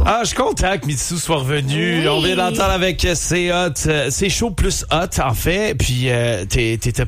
Ah, je suis content que Mitsou soit revenu. Oui. On vient d'entendre avec C'est Hot. C'est chaud plus hot, en fait. Puis, t'étais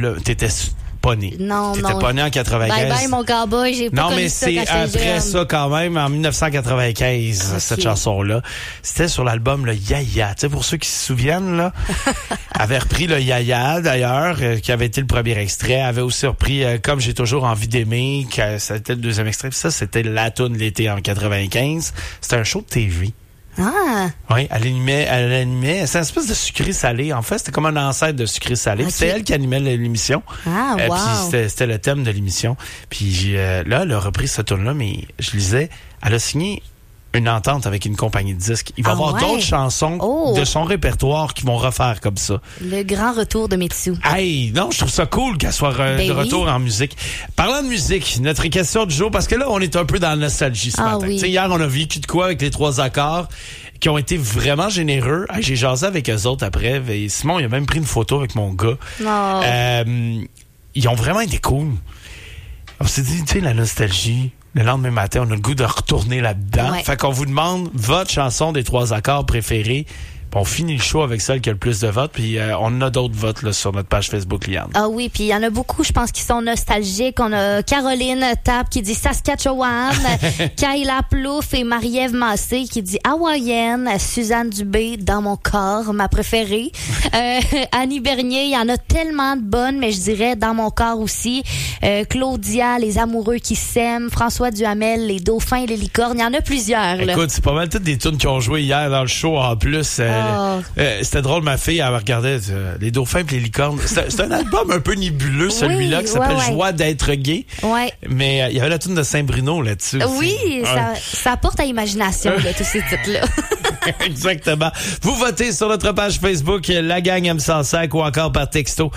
pas né. Non. T'étais pas né en 95. Bye bye, mon cowboy, j'ai pas Non, connu mais ça c'est quand j'étais après jeune. ça, quand même, en 1995, Ok. cette chanson-là. C'était sur l'album Le Yaya. Tu sais, pour ceux qui se souviennent, là, avait repris le Yaya, d'ailleurs, qui avait été le premier extrait, avait aussi repris Comme j'ai toujours envie d'aimer, que c'était le deuxième extrait. Puis ça, c'était la toune l'été en 95. C'était un show de TV. Ah, Oui, elle animait, c'est une espèce de sucré-salé. En fait, c'était comme un ancêtre de sucré-salé. Ok. C'était elle qui animait l'émission. Ah, wow. Puis c'était le thème de l'émission. Puis là, elle a repris cette tune-là, mais je lisais, elle a signé une entente avec une compagnie de disques. Il va y avoir ouais? d'autres chansons de son répertoire qui vont refaire comme ça. Le grand retour de Mitsou. Hey, non, je trouve ça cool qu'elle soit de retour en musique. Parlant de musique, notre question du jour, parce que là, on est un peu dans la nostalgie ce matin. Oui. Tu sais, hier, on a vécu de quoi avec les 3 accords qui ont été vraiment généreux. Hey, j'ai jasé avec eux autres après. Et Simon, il a même pris une photo avec mon gars. Oh. Ils ont vraiment été cool. On s'est dit, tu sais, la nostalgie. Le lendemain matin, on a le goût de retourner là-dedans. Ouais. Fait qu'on vous demande votre chanson des 3 accords préférés. Puis on finit le show avec celle qui a le plus de votes. Puis on en a d'autres votes là, sur notre page Facebook, Liane. Ah oui, puis il y en a beaucoup, je pense, qui sont nostalgiques. On a Caroline Tapp qui dit Saskatchewan, Kayla Plouffe et Marie-Ève Massé qui dit Hawaïenne, Suzanne Dubé, Dans mon corps, ma préférée. Annie Bernier, il y en a tellement de bonnes, mais je dirais Dans mon corps aussi. Claudia, Les amoureux qui s'aiment, François Duhamel, Les dauphins et les licornes, il y en a plusieurs. Là. Écoute, c'est pas mal toutes des tunes qui ont joué hier dans le show en plus. C'était drôle, ma fille, elle regardait Les dauphins et les licornes. C'est un album un peu nébuleux, celui-là, qui s'appelle Joie d'être gay. Ouais. Mais il y avait la tune de Saint-Bruno là-dessus aussi. Oui, ça apporte à l'imagination, là, tous ces titres-là. Exactement. Vous votez sur notre page Facebook, la gang M105, ou encore par texto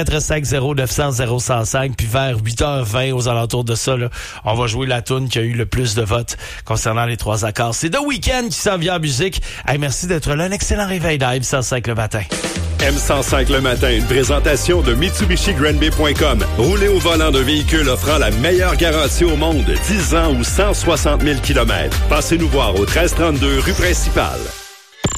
450-900-0105. Puis vers 8h20, aux alentours de ça, là, on va jouer la tune qui a eu le plus de votes concernant les 3 accords. C'est The Weeknd qui s'en vient en musique. Hey, merci d'être là. Un excellent réveil dans M105 le matin. M105 le matin, une présentation de MitsubishiGrandBay.com. Roulez au volant d'un véhicule offrant la meilleure garantie au monde, 10 ans ou 160 000 km. Passez nous voir au 1332 rue principale.